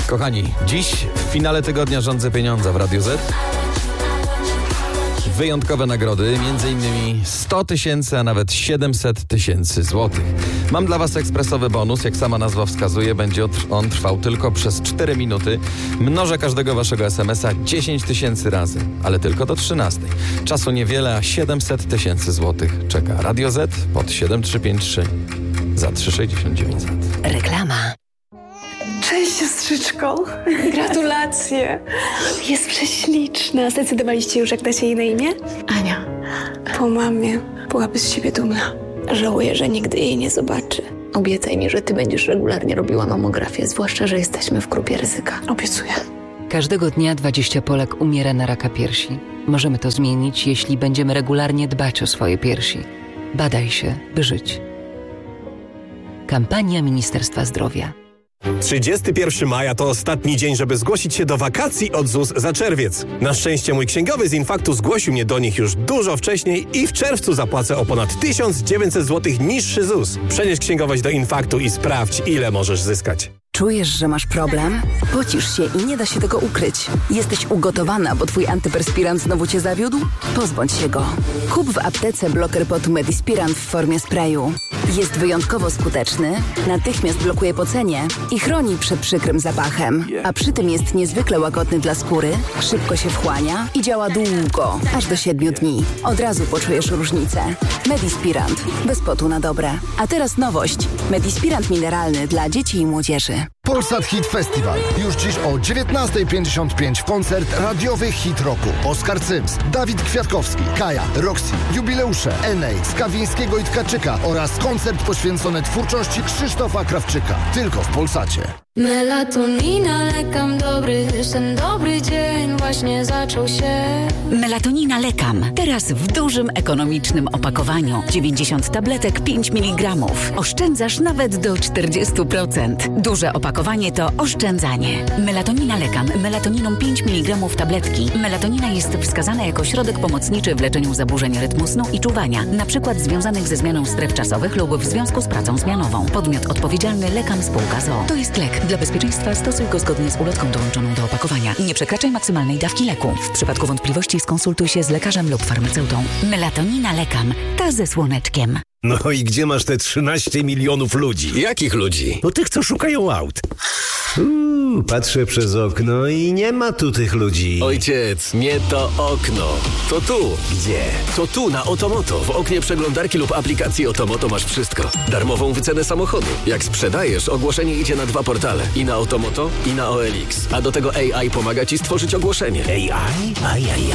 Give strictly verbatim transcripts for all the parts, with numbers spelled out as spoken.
Kochani, dziś w finale tygodnia Rządzę Pieniądza w Radiu Z. Wyjątkowe nagrody, między innymi sto tysięcy, a nawet siedemset tysięcy złotych. Mam dla Was ekspresowy bonus, jak sama nazwa wskazuje, będzie on trwał tylko przez cztery minuty. Mnożę każdego Waszego es em es a dziesięć tysięcy razy, ale tylko do trzynastej. Czasu niewiele, a siedemset tysięcy złotych czeka. Radio Z pod siedem trzy pięć trzy za trzy sześćdziesiąt dziewięć. Reklama. Cześć, siostrzyczko. Gratulacje. Jest prześliczna. Zdecydowaliście już, jak dacie jej na imię? Ania. Po mamie. Byłaby z siebie dumna. Żałuję, że nigdy jej nie zobaczy. Obiecaj mi, że ty będziesz regularnie robiła mamografię, zwłaszcza, że jesteśmy w grupie ryzyka. Obiecuję. Każdego dnia dwadzieścia Polek umiera na raka piersi. Możemy to zmienić, jeśli będziemy regularnie dbać o swoje piersi. Badaj się, by żyć. Kampania Ministerstwa Zdrowia. trzydziestego pierwszego maja to ostatni dzień, żeby zgłosić się do wakacji od Z U S za czerwiec. Na szczęście mój księgowy z Infaktu zgłosił mnie do nich już dużo wcześniej i w czerwcu zapłacę o ponad tysiąc dziewięćset złotych niższy Z U S. Przenieś księgowość do Infaktu i sprawdź, ile możesz zyskać. Czujesz, że masz problem? Pocisz się i nie da się tego ukryć. Jesteś ugotowana, bo twój antyperspirant znowu cię zawiódł? Pozbądź się go. Kup w aptece bloker potu Medispirant w formie sprayu. Jest wyjątkowo skuteczny, natychmiast blokuje pocenie i chroni przed przykrym zapachem. A przy tym jest niezwykle łagodny dla skóry, szybko się wchłania i działa długo, aż do siedmiu dni. Od razu poczujesz różnicę. Medispirant. Bez potu na dobre. A teraz nowość. Medispirant mineralny dla dzieci i młodzieży. Polsat Hit Festival. Już dziś o dziewiętnasta pięćdziesiąt pięć koncert radiowy hit roku. Oskar Cyms, Dawid Kwiatkowski, Kaja, Roxy, jubileusze, Enej, Skawińskiego i Tkaczyka oraz koncert poświęcony twórczości Krzysztofa Krawczyka. Tylko w Polsacie. Melatonina, lekam dobry, ten dobry dzień właśnie zaczął się. Melatonina lekam. Teraz w dużym, ekonomicznym opakowaniu. dziewięćdziesiąt tabletek, pięć miligramów. Oszczędzasz nawet do czterdzieści procent. Duże opakowanie to oszczędzanie. Melatonina lekam. Melatoniną pięć miligramów tabletki. Melatonina jest wskazana jako środek pomocniczy w leczeniu zaburzeń rytmu snu i czuwania, na przykład związanych ze zmianą stref czasowych lub w związku z pracą zmianową. Podmiot odpowiedzialny Lekam Spółka z o o. To jest lek. Dla bezpieczeństwa stosuj go zgodnie z ulotką dołączoną do opakowania. Nie przekraczaj maksymalnej dawki leku. W przypadku wątpliwości skonsultuj się z lekarzem lub farmaceutą. Melatonina Lekam. Ta ze słoneczkiem. No i gdzie masz te trzynaście milionów ludzi? Jakich ludzi? No tych, co szukają aut. Uuu, patrzę przez okno i nie ma tu tych ludzi. Ojciec, nie to okno. To tu. Gdzie? To tu, na Otomoto. W oknie przeglądarki lub aplikacji Otomoto masz wszystko. Darmową wycenę samochodu. Jak sprzedajesz, ogłoszenie idzie na dwa portale. I na Otomoto, i na O L X. A do tego A I pomaga Ci stworzyć ogłoszenie. A I? Ajajaj.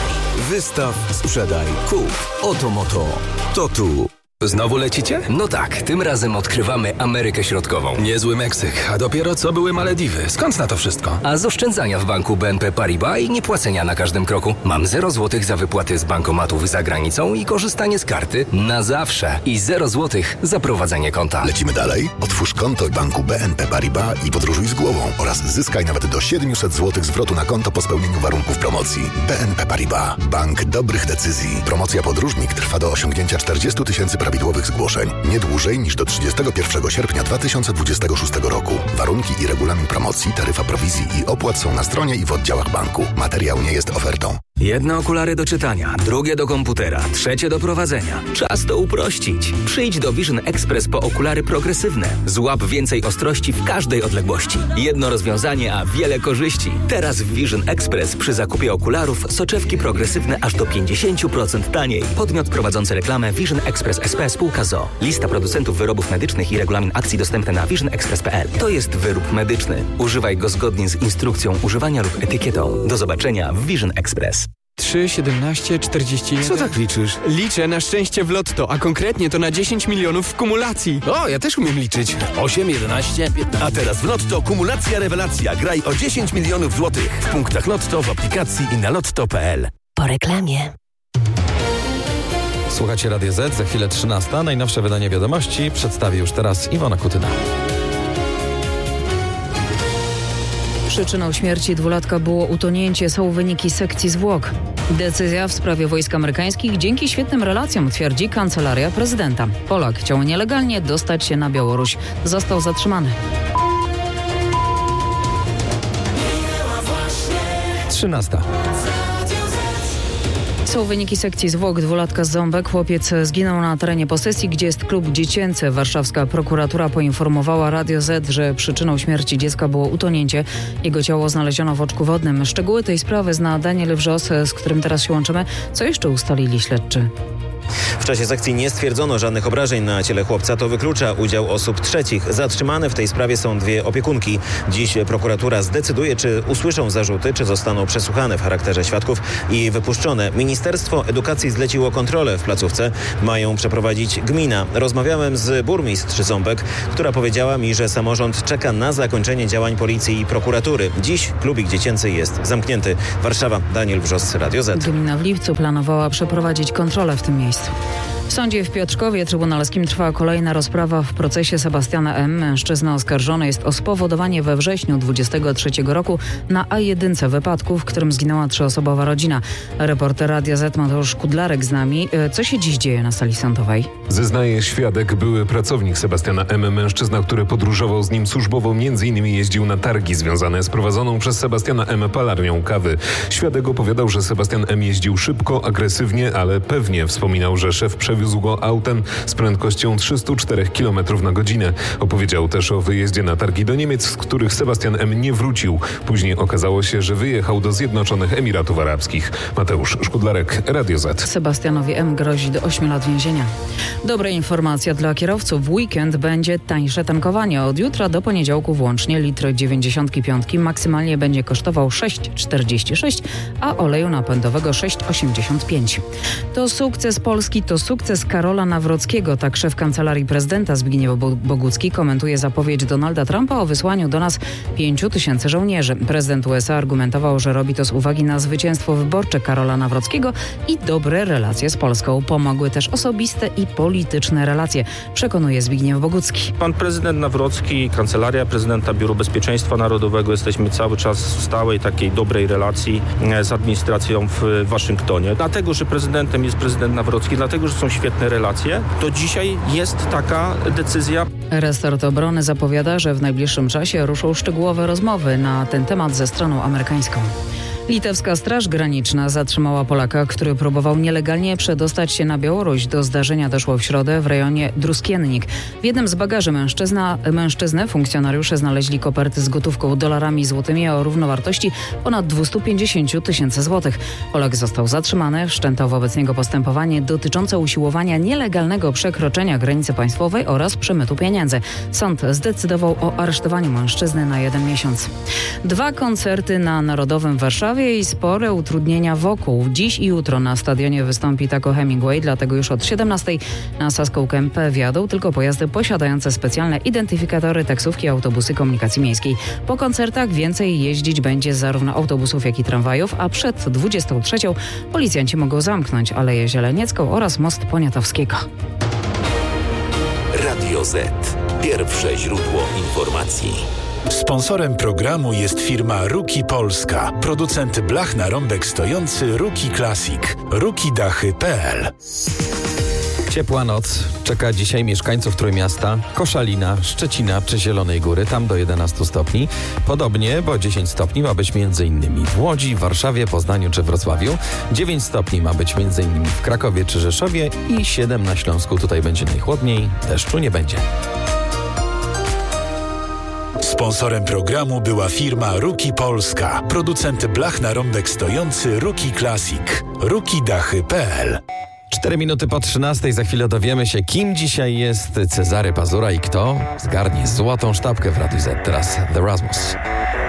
Wystaw, sprzedaj, kup. Otomoto. To tu. Znowu lecicie? No tak, tym razem odkrywamy Amerykę Środkową. Niezły Meksyk, a dopiero co były Malediwy. Skąd na to wszystko? A z oszczędzania w banku B N P Paribas i niepłacenia na każdym kroku. Mam zero złotych za wypłaty z bankomatów za granicą i korzystanie z karty na zawsze. I zero złotych za prowadzenie konta. Lecimy dalej? Otwórz konto w banku B N P Paribas i podróżuj z głową oraz zyskaj nawet do siedemset złotych zwrotu na konto po spełnieniu warunków promocji. B N P Paribas. Bank dobrych decyzji. Promocja podróżnik trwa do osiągnięcia czterdzieści tysięcy prawidłowych zgłoszeń. Nie dłużej niż do trzydziestego pierwszego sierpnia dwa tysiące dwudziestego szóstego roku. Warunki i regulamin promocji, taryfa prowizji i opłat są na stronie i w oddziałach banku. Materiał nie jest ofertą. Jedne okulary do czytania, drugie do komputera, trzecie do prowadzenia. Czas to uprościć. Przyjdź do Vision Express po okulary progresywne. Złap więcej ostrości w każdej odległości. Jedno rozwiązanie, a wiele korzyści. Teraz w Vision Express przy zakupie okularów soczewki progresywne aż do pięćdziesiąt procent taniej. Podmiot prowadzący reklamę Vision Express S P Spółka z o o. Lista producentów wyrobów medycznych i regulamin akcji dostępne na vision express kropka p l. To jest wyrób medyczny. Używaj go zgodnie z instrukcją używania lub etykietą. Do zobaczenia w Vision Express. trzy, siedemnaście, czterdzieści jeden. Co tak liczysz? Liczę na szczęście w lotto, a konkretnie to na dziesięć milionów w kumulacji. O, ja też umiem liczyć. osiem, jedenaście, piętnaście. A teraz w Lotto kumulacja rewelacja. Graj o dziesięć milionów złotych. W punktach Lotto, w aplikacji i na lotto kropka p l. Po reklamie. Słuchacie Radio Z, za chwilę trzynasta. Najnowsze wydanie wiadomości przedstawi już teraz Iwona Kutyna. Przyczyną śmierci dwulatka było utonięcie, są wyniki sekcji zwłok. Decyzja w sprawie wojsk amerykańskich dzięki świetnym relacjom, twierdzi kancelaria prezydenta. Polak chciał nielegalnie dostać się na Białoruś. Został zatrzymany. trzynasta. Są wyniki sekcji zwłok dwulatka z Ząbek. Chłopiec zginął na terenie posesji, gdzie jest klub dziecięcy. Warszawska prokuratura poinformowała Radio Z, że przyczyną śmierci dziecka było utonięcie. Jego ciało znaleziono w oczku wodnym. Szczegóły tej sprawy zna Daniel Wrzos, z którym teraz się łączymy. Co jeszcze ustalili śledczy? W czasie sekcji nie stwierdzono żadnych obrażeń na ciele chłopca. To wyklucza udział osób trzecich. Zatrzymane w tej sprawie są dwie opiekunki. Dziś prokuratura zdecyduje, czy usłyszą zarzuty, czy zostaną przesłuchane w charakterze świadków i wypuszczone. Ministerstwo Edukacji zleciło kontrolę w placówce. Mają przeprowadzić gmina. Rozmawiałem z burmistrz Ząbek, która powiedziała mi, że samorząd czeka na zakończenie działań policji i prokuratury. Dziś klubik dziecięcy jest zamknięty. Warszawa, Daniel Wrzos, Radio Z. Gmina w lipcu planowała przeprowadzić kontrolę w tym miejscu. W sądzie w Piotrkowie Trybunalskim trwa kolejna rozprawa w procesie Sebastiana M. Mężczyzna oskarżony jest o spowodowanie we wrześniu dwudziestego trzeciego roku na A jeden wypadku, w którym zginęła trzyosobowa rodzina. Reporter Radia Z Mateusz Kudlarek z nami. Co się dziś dzieje na sali sądowej? Zeznaje świadek, były pracownik Sebastiana M. Mężczyzna, który podróżował z nim służbowo, między innymi jeździł na targi związane z prowadzoną przez Sebastiana M. palarnią kawy. Świadek opowiadał, że Sebastian M. jeździł szybko, agresywnie, ale pewnie. Wspominał, że szef przewiózł go autem z prędkością trzysta cztery kilometry na godzinę. Opowiedział też o wyjeździe na targi do Niemiec, z których Sebastian M. nie wrócił. Później okazało się, że wyjechał do Zjednoczonych Emiratów Arabskich. Mateusz Szkudlarek, Radio Z. Sebastianowi M. grozi do ośmiu lat więzienia. Dobra informacja dla kierowców. W weekend będzie tańsze tankowanie. Od jutra do poniedziałku włącznie litr dziewięćdziesiąt pięć maksymalnie będzie kosztował sześć czterdzieści sześć, a oleju napędowego sześć osiemdziesiąt pięć. To sukces Polski, to sukces Karola Nawrockiego. Tak szef Kancelarii Prezydenta Zbigniew Bogucki komentuje zapowiedź Donalda Trumpa o wysłaniu do nas pięciu tysięcy żołnierzy. Prezydent U S A argumentował, że robi to z uwagi na zwycięstwo wyborcze Karola Nawrockiego i dobre relacje z Polską. Pomogły też osobiste i polityczne relacje, przekonuje Zbigniew Bogucki. Pan prezydent Nawrocki, Kancelaria Prezydenta, Biuro Bezpieczeństwa Narodowego, jesteśmy cały czas w stałej takiej dobrej relacji z administracją w Waszyngtonie. Dlatego, że prezydentem jest prezydent Nawrocki, dlatego, że są świetne relacje, to dzisiaj jest taka decyzja. Resort Obrony zapowiada, że w najbliższym czasie ruszą szczegółowe rozmowy na ten temat ze stroną amerykańską. Litewska Straż Graniczna zatrzymała Polaka, który próbował nielegalnie przedostać się na Białoruś. Do zdarzenia doszło w środę w rejonie Druskiennik. W jednym z bagaży mężczyzna, mężczyznę funkcjonariusze znaleźli koperty z gotówką, dolarami i złotymi o równowartości ponad dwieście pięćdziesiąt tysięcy złotych. Polak został zatrzymany. Wszczęto wobec niego postępowanie dotyczące usiłowania nielegalnego przekroczenia granicy państwowej oraz przemytu pieniędzy. Sąd zdecydował o aresztowaniu mężczyzny na jeden miesiąc. Dwa koncerty na Narodowym w Warszawie i spore utrudnienia wokół. Dziś i jutro na stadionie wystąpi Taco Hemingway, dlatego już od siedemnastej na Saską Kępę wjadą tylko pojazdy posiadające specjalne identyfikatory, taksówki, autobusy komunikacji miejskiej. Po koncertach więcej jeździć będzie zarówno autobusów, jak i tramwajów, a przed dwudziestą trzecią policjanci mogą zamknąć Aleję Zieleniecką oraz Most Poniatowskiego. Radio Z. Pierwsze źródło informacji. Sponsorem programu jest firma Ruki Polska, producent blach na rąbek stojący Ruki Classic, rukidachy kropka p l. Ciepła noc czeka dzisiaj mieszkańców Trójmiasta, Koszalina, Szczecina czy Zielonej Góry, tam do jedenastu stopni. Podobnie, bo dziesięć stopni ma być m.in. w Łodzi, Warszawie, Poznaniu czy Wrocławiu. dziewięć stopni ma być m.in. w Krakowie czy Rzeszowie i siedem na Śląsku. Tutaj będzie najchłodniej, deszczu nie będzie. Sponsorem programu była firma Ruki Polska, producent blach na rąbek stojący Ruki Classic, rukidachy kropka p l. Cztery minuty po trzynastej, za chwilę dowiemy się, kim dzisiaj jest Cezary Pazura i kto zgarnie złotą sztabkę w Radiu Z. Teraz The Rasmus.